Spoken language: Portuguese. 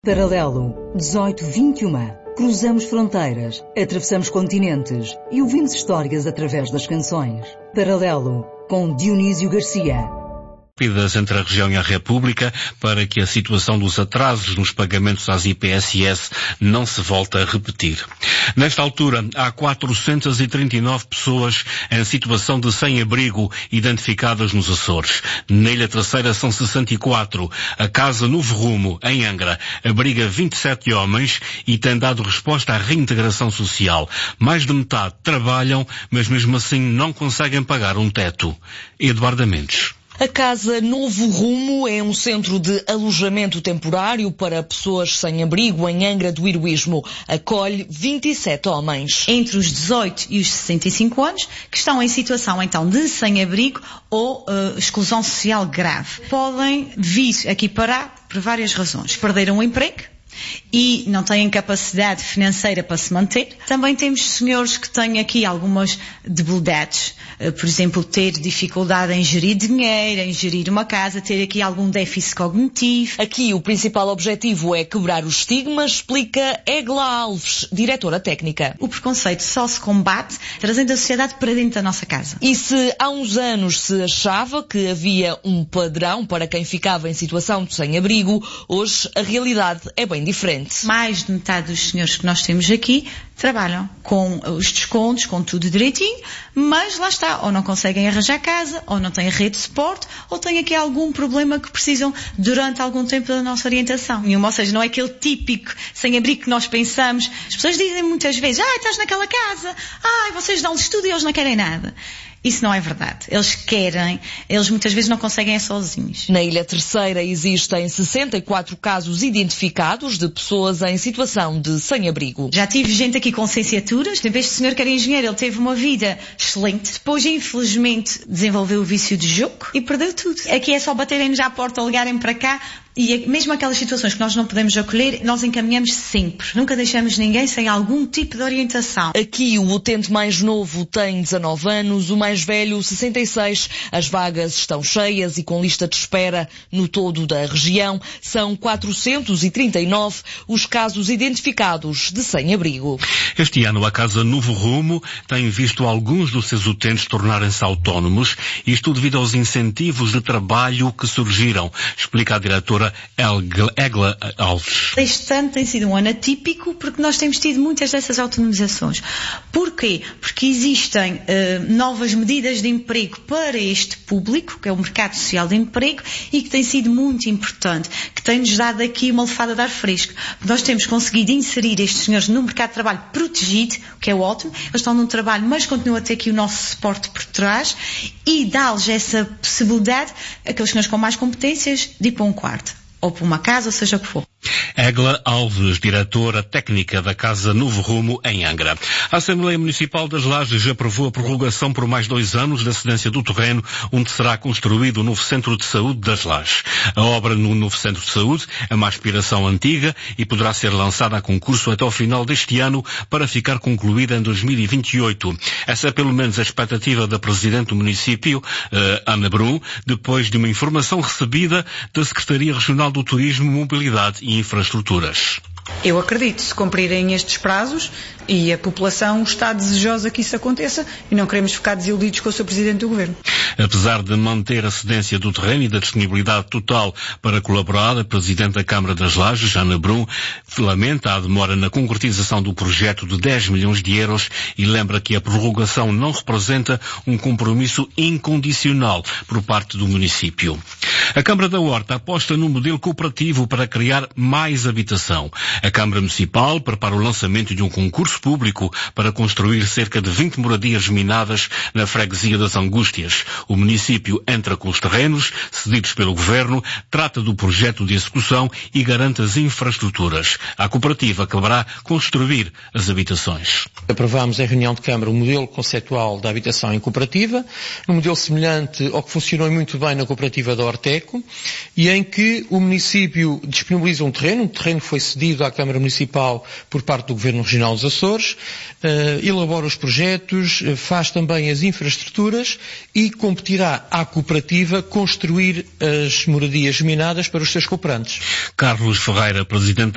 Paralelo 1821. Cruzamos fronteiras, atravessamos continentes e ouvimos histórias através das canções. Paralelo, com Dionísio Garcia. Entre a região e a República para que a situação dos atrasos nos pagamentos às IPSS não se volte a repetir. Nesta altura, há 439 pessoas em situação de sem-abrigo identificadas nos Açores. Na Ilha Terceira são 64. A Casa Novo Rumo, em Angra, abriga 27 homens e tem dado resposta à reintegração social. Mais de metade trabalham, mas mesmo assim não conseguem pagar um teto. Eduardo Mendes. A Casa Novo Rumo é um centro de alojamento temporário para pessoas sem abrigo em Angra do Heroísmo. Acolhe 27 homens. Entre os 18 e os 65 anos, que estão em situação então de sem-abrigo ou exclusão social grave. Podem vir aqui parar por várias razões. Perderam o emprego e não têm capacidade financeira para se manter. Também temos senhores que têm aqui algumas debilidades, por exemplo, ter dificuldade em gerir dinheiro, em gerir uma casa, ter aqui algum déficit cognitivo. Aqui o principal objetivo é quebrar os estigmas, explica Egla Alves, diretora técnica. O preconceito só se combate trazendo a sociedade para dentro da nossa casa. E se há uns anos se achava que havia um padrão para quem ficava em situação de sem-abrigo, hoje a realidade é bem diferente. Mais de metade dos senhores que nós temos aqui trabalham com os descontos, com tudo direitinho, mas lá está, ou não conseguem arranjar casa, ou não têm rede de suporte, ou têm aqui algum problema que precisam durante algum tempo da nossa orientação. Ou seja, não é aquele típico sem-abrigo que nós pensamos. As pessoas dizem muitas vezes, estás naquela casa, vocês dão-lhes tudo e eles não querem nada. Isso não é verdade. Eles querem, eles muitas vezes não conseguem sozinhos. Na Ilha Terceira existem 64 casos identificados de pessoas em situação de sem-abrigo. Já tive gente aqui com licenciaturas. Este senhor que era engenheiro, ele teve uma vida excelente. Depois, infelizmente, desenvolveu o vício de jogo e perdeu tudo. Aqui é só baterem-nos à porta ou ligarem para cá. E mesmo aquelas situações que nós não podemos acolher, nós encaminhamos sempre. Nunca deixamos ninguém sem algum tipo de orientação. Aqui o utente mais novo tem 19 anos, o mais velho 66. As vagas estão cheias e com lista de espera no todo da região. São 439 os casos identificados de sem-abrigo. Este ano a Casa Novo Rumo tem visto alguns dos seus utentes tornarem-se autónomos, isto devido aos incentivos de trabalho que surgiram, explica a diretora Egla Alves. Este ano tem sido um ano atípico porque nós temos tido muitas dessas autonomizações. Porquê? Porque existem novas medidas de emprego para este público, que é o mercado social de emprego, e que tem sido muito importante, que tem-nos dado aqui uma lefada de ar fresco. Nós temos conseguido inserir estes senhores no mercado de trabalho protegido, que é ótimo. Eles estão num trabalho, mas continuam a ter aqui o nosso suporte por trás e dá-lhes essa possibilidade, aqueles senhores com mais competências, de ir para um quarto. Ou para uma casa, ou seja o que for. Egla Alves, diretora técnica da Casa Novo Rumo, em Angra. A Assembleia Municipal das Lajes aprovou a prorrogação por mais 2 anos da cedência do terreno onde será construído o novo Centro de Saúde das Lajes. A obra no novo Centro de Saúde é uma aspiração antiga e poderá ser lançada a concurso até ao final deste ano para ficar concluída em 2028. Essa é pelo menos a expectativa da Presidente do município, Ana Brum, depois de uma informação recebida da Secretaria Regional do Turismo, Mobilidade e Infraestruturas. Eu acredito, se cumprirem estes prazos e a população está desejosa que isso aconteça e não queremos ficar desiludidos com o Sr. Presidente do Governo. Apesar de manter a cedência do terreno e da disponibilidade total para colaborar, a Presidente da Câmara das Lajes, Ana Brum, lamenta a demora na concretização do projeto de 10 milhões de euros e lembra que a prorrogação não representa um compromisso incondicional por parte do município. A Câmara da Horta aposta num modelo cooperativo para criar mais habitação. A Câmara Municipal prepara o lançamento de um concurso público para construir cerca de 20 moradias geminadas na freguesia das Angústias. O município entra com os terrenos cedidos pelo Governo, trata do projeto de execução e garante as infraestruturas. A cooperativa acabará construir as habitações. Aprovámos em reunião de Câmara o modelo conceptual da habitação em cooperativa, um modelo semelhante ao que funcionou muito bem na cooperativa da Orteco, e em que o município disponibiliza um terreno que foi cedido à Câmara Municipal por parte do Governo Regional dos Açores, elabora os projetos, faz também as infraestruturas e competirá à cooperativa construir as moradias geminadas para os seus cooperantes. Carlos Ferreira, Presidente